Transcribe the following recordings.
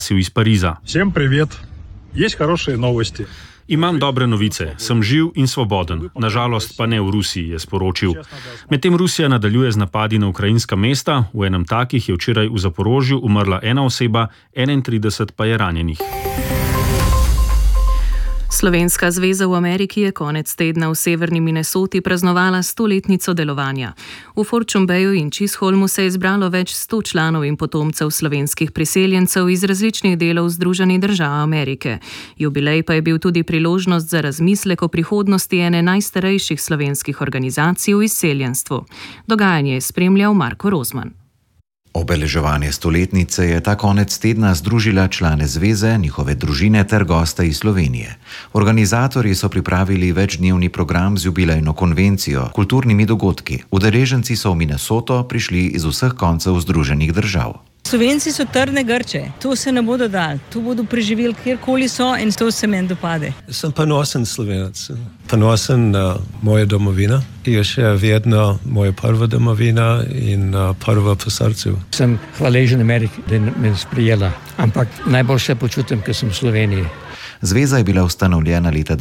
iz Pariza. Всем привет. Есть хорошие новости. Imam dobre novice, sem živ in svoboden, nažalost pa ne v Rusiji, je sporočil. Medtem Rusija nadaljuje z napadi na ukrajinska mesta, v enem takih je včeraj v Zaporožju umrla ena oseba, 31 pa je ranjenih. Slovenska zveza v Ameriki je konec tedna v severni Minnesoti praznovala 100-letnico delovanja. V Fortune Bayu in Chisholmu se je zbralo več 100 članov in potomcev slovenskih priseljencev iz različnih delov Združenih držav Amerike. Jubilej pa je bil tudi priložnost za razmislek o prihodnosti ene najstarejših slovenskih organizacij v izseljenstvu. Dogajanje je spremljal Marko Rozman. Obeleževanje stoletnice je ta konec tedna združila člane zveze, njihove družine ter goste iz Slovenije. Organizatorji so pripravili večdnevni program z jubilejno konvencijo, kulturnimi dogodki. Udeleženci so v Minnesoto prišli iz vseh koncev Združenih držav. Slovenci so trdne grče, to se ne bodo dali, tu bodo preživeli kjerkoli so in to se meni dopade. Sem ponosen Slovenec, ponosen na mojo domovino, ki je še vedno moja prva domovina in prva po srcu. Sem hvaležen Ameriki, da me je sprejela, ampak najbolj se počutim, ker sem v Sloveniji. Zveza je bila ustanovljena leta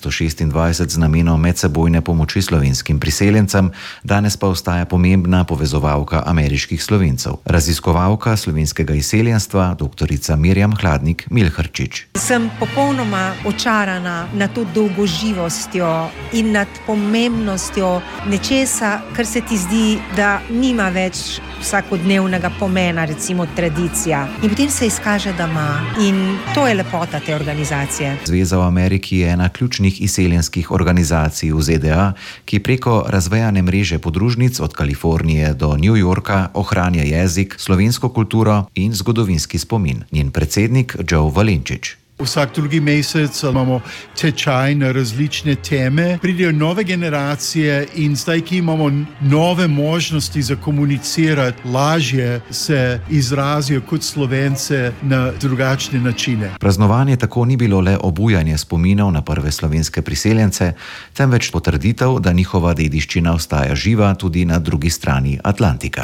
1926 z namenom medsebojne pomoči slovenskim priseljencem, danes pa ostaja pomembna povezovalka ameriških Slovencev. Raziskovalka slovenskega izseljenstva, doktorica Mirjam Hladnik-Milharčič. Sem popolnoma očarana nad to dolgoživostjo in nad pomembnostjo nečesa, kar se ti zdi, da nima več vsakodnevnega pomena, recimo tradicija. In potem se izkaže, da ima. In to je lepota te organizacije. Zveza v Ameriki je ena ključnih izseljenskih organizacij v ZDA, ki preko razvejane mreže podružnic od Kalifornije do New Yorka ohranja jezik, slovensko kulturo in zgodovinski spomin. Njen predsednik Joe Valenčič. Vsak drugi mesec imamo tečaj na različne teme, pridejo nove generacije in zdaj, ki imamo nove možnosti za komunicirati, lažje se izrazijo kot Slovence na drugačne načine. Praznovanje tako ni bilo le obujanje spominov na prve slovenske priseljence, temveč potrditev, da njihova dediščina ostaja živa tudi na drugi strani Atlantika.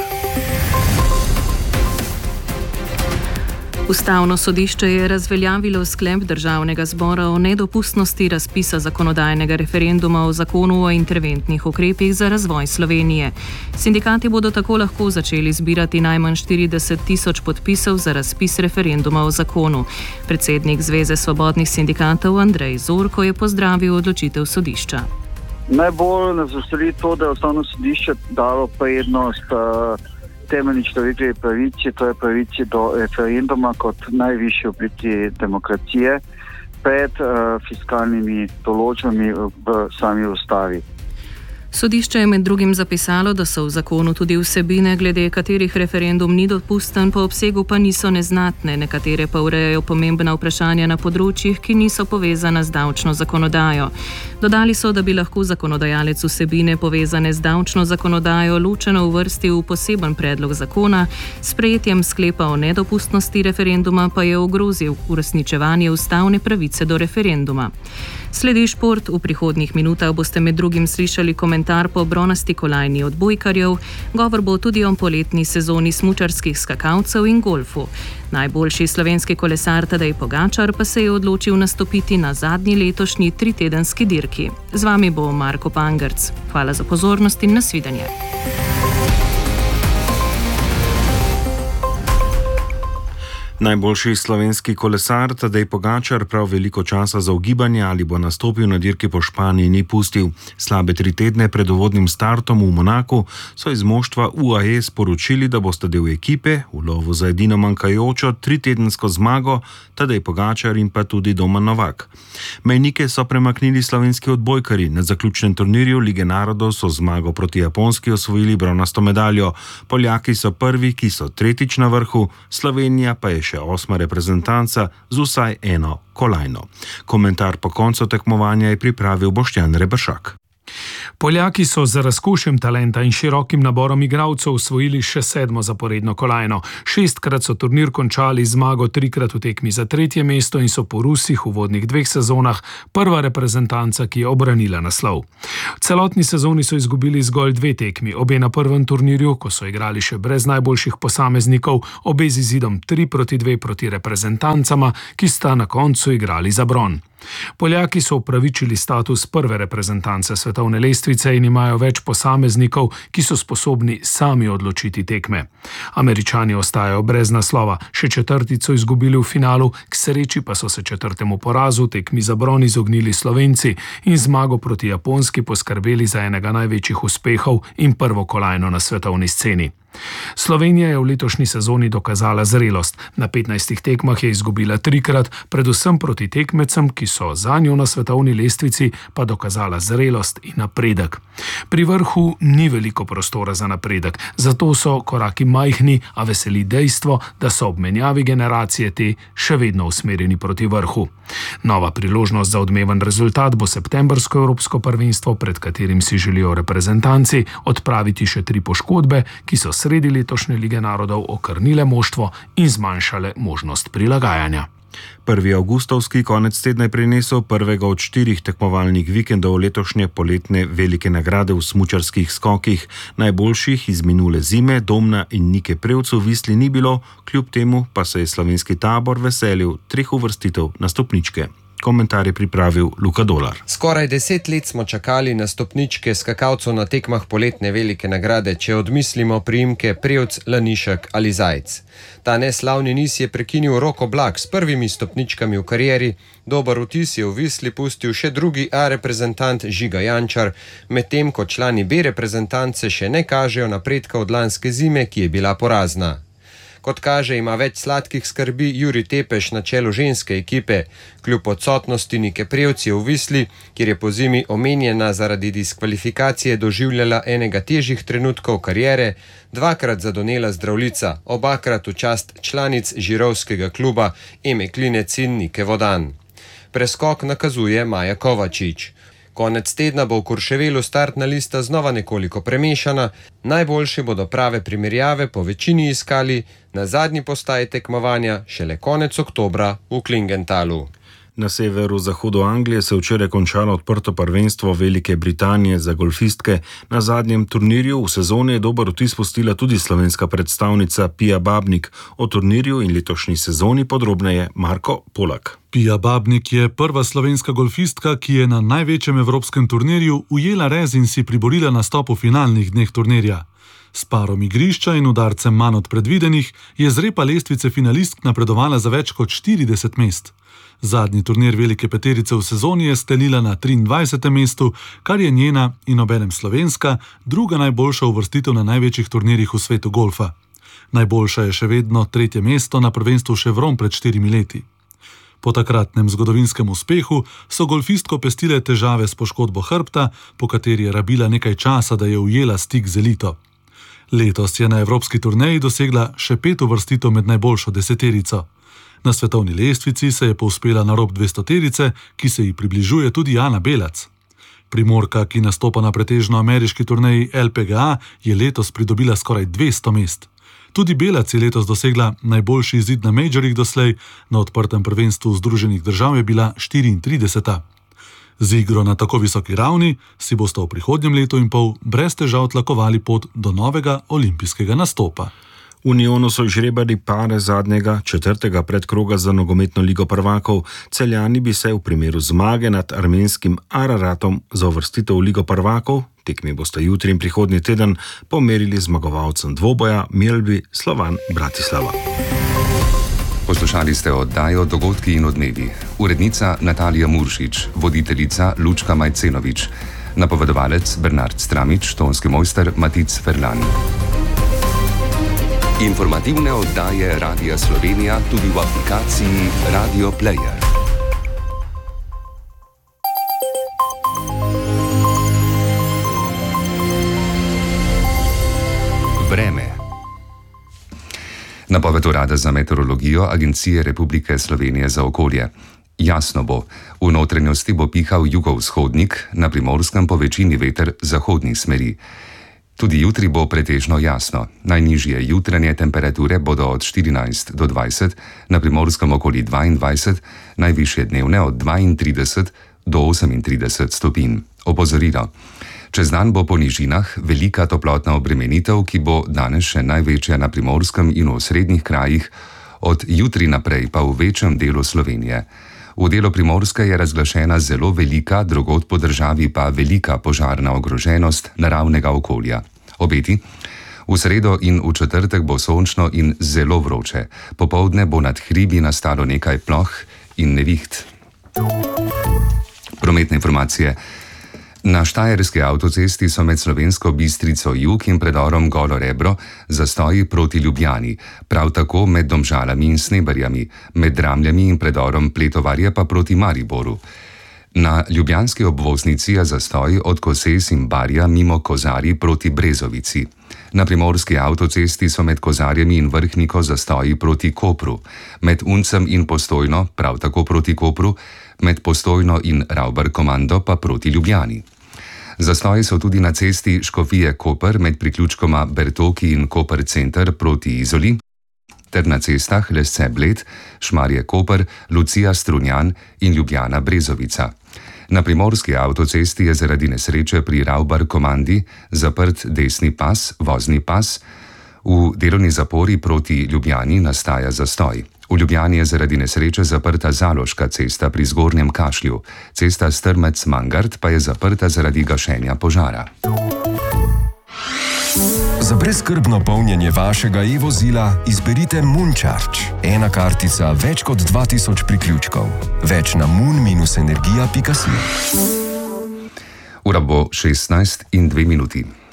Ustavno sodišče je razveljavilo sklep Državnega zbora o nedopustnosti razpisa zakonodajnega referenduma o zakonu o interventnih ukrepih za razvoj Slovenije. Sindikati bodo tako lahko začeli zbirati najmanj 40 tisoč podpisov za razpis referenduma o zakonu. Predsednik Zveze svobodnih sindikatov Andrej Zorko je pozdravil odločitev sodišča. Najbolj nas veseli to, da je Ustavno sodišče dalo prednost temeljni človekovi pravici, to je pravici do referenduma kot najvišji obliki demokracije pred fiskalnimi določbami v sami ustavi. Sodišče je med drugim zapisalo, da so v zakonu tudi vsebine, glede katerih referendum ni dopusten, po obsegu pa niso neznatne, nekatere pa urejajo pomembna vprašanja na področjih, ki niso povezana z davčno zakonodajo. Dodali so, da bi lahko zakonodajalec vsebine povezane z davčno zakonodajo ločeno uvrstil v poseben predlog zakona, s sprejetjem sklepa o nedopustnosti referenduma pa je ogrozil uresničevanje ustavne pravice do referenduma. Sledi šport, v prihodnjih minutah boste med drugim slišali komentar po bronasti kolajni odbojkarjev, govor bo tudi o poletni sezoni smučarskih skakalcev in golfu. Najboljši slovenski kolesar Tadej Pogačar pa se je odločil nastopiti na zadnji letošnji 3-tedenski dirki. Z vami bo Marko Pangerc. Hvala za pozornost in nasvidenje. Najboljši slovenski kolesar Tadej Pogačar prav veliko časa za ugibanje, ali bo nastopil na dirki po Španiji, ni pustil. Slabe 3 tedne pred uvodnim startom v Monaku so iz moštva UAE sporočili, da bosta del ekipe v lovu za edino manjkajočo 3-tedensko zmago Tadej Pogačar in pa tudi Domen Novak. Mejnike so premaknili slovenski odbojkarji. Na zaključnem turnirju Lige narodov so zmago proti Japonski osvojili bronasto medaljo. Poljaki so prvi, ki so tretjič na vrhu, Slovenija pa je še 8. reprezentanca z vsaj eno kolajno. Komentar po koncu tekmovanja je pripravil Boštjan Reberšak. Poljaki so z razkošjem talenta in širokim naborom igralcev osvojili še 7. zaporedno kolajno. 6-krat so turnir končali zmago 3-krat v tekmi za 3. mesto in so po Rusih v uvodnih 2 sezonah prva reprezentanca, ki je obranila naslov. V celotni sezoni so izgubili zgolj 2 tekmi, obe na prvem turnirju, ko so igrali še brez najboljših posameznikov, obe z izidom 3-2 proti reprezentancama, ki sta na koncu igrali za bron. Poljaki so upravičili status prve reprezentance svetovne lestvice in imajo več posameznikov, ki so sposobni sami odločiti tekme. Američani ostajajo brez naslova, še 4. so izgubili v finalu, k sreči pa so se 4. porazu tekmi za bron izognili Slovenci in zmago proti Japonski poskrbeli za enega največjih uspehov in prvo kolajno na svetovni sceni. Slovenija je v letošnji sezoni dokazala zrelost. Na 15 tekmah je izgubila 3-krat, predvsem proti tekmecem, ki so zanjo na svetovni lestvici pa dokazala zrelost in napredek. Pri vrhu ni veliko prostora za napredek, zato so koraki majhni, a veseli dejstvo, da so ob menjavi generacije te še vedno usmerjeni proti vrhu. Nova priložnost za odmeven rezultat bo septembrsko evropsko prvenstvo, pred katerim si želijo reprezentanci odpraviti še 3 poškodbe, ki so sredi letošnje Lige narodov okrnile moštvo in zmanjšale možnost prilagajanja. 1. avgustovski konec tedna je prinesel prvega od 4 tekmovalnih vikendov letošnje poletne velike nagrade v smučarskih skokih. Najboljših iz minule zime, Domna in Nike Prevc v Visli ni bilo, kljub temu pa se je slovenski tabor veselil 3 uvrstitev na stopničke. Komentar je pripravil Luka Dolar. Skoraj 10 let smo čakali na stopničke skakalcev na tekmah poletne velike nagrade, če odmislimo priimke Prevc, Lanišek ali Zajc. Ta neslavni niz je prekinil Roko Blak s prvimi stopničkami v karieri, dober vtis je v Visli pustil še drugi A reprezentant Žiga Jančar, medtem ko člani B reprezentance še ne kažejo napredka od lanske zime, ki je bila porazna. Kot kaže, ima več sladkih skrbi Jurij Tepeš na čelu ženske ekipe. Kljub odsotnosti Nike Prevc je v Visli, kjer je po zimi omenjena zaradi diskvalifikacije doživljala enega težjih trenutkov kariere, 2-krat zadonela zdravljica, obakrat v čast članic žirovskega kluba Eme Klinec in Nike Vodan. Preskok nakazuje Maja Kovačič. Konec tedna bo v Kurševelu startna lista znova nekoliko premešana, najboljši bodo prave primerjave po večini iskali na zadnji postaji tekmovanja šele konec oktobra v Klingentalu. Na severu-zahodu Anglije se je včeraj končalo odprto prvenstvo Velike Britanije za golfistke. Na zadnjem turnirju v sezoni je dober vtis pustila tudi slovenska predstavnica Pia Babnik. O turnirju in letošnji sezoni podrobneje Marko Polak. Pia Babnik je prva slovenska golfistka, ki je na največjem evropskem turnirju ujela rez in si priborila nastop v finalnih dneh turnirja. S parom igrišča in udarcem manj od predvidenih je z repa lestvice finalistk napredovala za več kot 40 mest. Zadnji turnir velike peterice v sezoni je stelila na 23. mestu, kar je njena in obenem slovenska druga najboljša uvrstitev na največjih turnirjih v svetu golfa. Najboljša je še vedno 3. mesto na prvenstvu Chevron pred 4 leti. Po takratnem zgodovinskem uspehu so golfistko pestile težave s poškodbo hrbta, po kateri je rabila nekaj časa, da je ujela stik z elito. Letos je na evropski turneji dosegla še 5 uvrstitev med najboljšo deseterico. Na svetovni lestvici se je povzpela na rob 200-terice, ki se ji približuje tudi Ana Belac. Primorka, ki nastopa na pretežno ameriški turneji LPGA, je letos pridobila skoraj 200 mest. Tudi Belac je letos dosegla najboljši izid na majorjih doslej, na odprtem prvenstvu Združenih držav je bila 34. Z igro na tako visoki ravni si boste v prihodnjem letu in pol brez težav tlakovali pot do novega olimpijskega nastopa. V Unionu so žrebali pare zadnjega 4. predkroga za nogometno ligo prvakov. Celjani bi se v primeru zmage nad armenskim Araratom za uvrstitev v ligo prvakov, tekmi bosta jutri in prihodnji teden, pomerili zmagovalcem dvoboja Mjelbi Slovan Bratislava. Poslušali ste oddajo Dogodki in odmevi. Urednica Natalija Muršič, voditeljica Lučka Majcenovič, napovedovalec Bernard Stramič, tonski mojster Matic Ferlan. Informativne oddaje Radia Slovenija tudi v aplikaciji Radio Player. Vreme. Napoved Urada za meteorologijo Agencije Republike Slovenije za okolje. Jasno bo, v notranjosti bo pihal jugovzhodnik, na Primorskem po večini veter zahodnih smeri. Tudi jutri bo pretežno jasno. Najnižje jutranje temperature bodo od 14 do 20, na Primorskem okoli 22, najvišje dnevne od 32 do 38 stopinj. Opozorilo. Čez dan bo po nižinah velika toplotna obremenitev, ki bo danes še največja na Primorskem in v osrednjih krajih, od jutri naprej pa v večjem delu Slovenije. V delu Primorske je razglašena zelo velika, drugod po državi pa velika požarna ogroženost naravnega okolja. Obeti. V sredo in v četrtek bo sončno in zelo vroče. Popoldne bo nad hribi nastalo nekaj ploh in neviht. Prometne informacije. Na Štajerski avtocesti so med Slovensko Bistrico jug in predorom Golo Rebro zastoji proti Ljubljani, prav tako med Domžalami in Sneberjami, med Dramljami in predorom Pletovarje pa proti Mariboru. Na ljubljanski obvoznici je zastoj od Koses in Barja mimo Kozarji proti Brezovici. Na Primorski avtocesti so med Kozarjami in Vrhniko zastoji proti Kopru, med Uncem in Postojno prav tako proti Kopru, med Postojno in Ravbar Komando pa proti Ljubljani. Zastoji so tudi na cesti Škofije-Koper med priključkoma Bertoki in Koper Center proti Izoli, ter na cestah Lesce-Bled, Šmarje-Koper, Lucija-Strunjan in Ljubljana-Brezovica. Na Primorski avtocesti je zaradi nesreče pri Ravbar Komandi zaprt desni pas, vozni pas, v delovni zapori proti Ljubljani nastaja zastoj. V Ljubljani je zaradi nesreče zaprta Zaloška cesta pri Zgornjem Kašlju, cesta Strmec-Mangart pa je zaprta zaradi gašenja požara. Za brezskrbno polnjenje vašega e-vozila izberite Moon-Charge. Ena kartica, več kot 2000 priključkov. Več na moon-energija.si. Ura bo 16:02.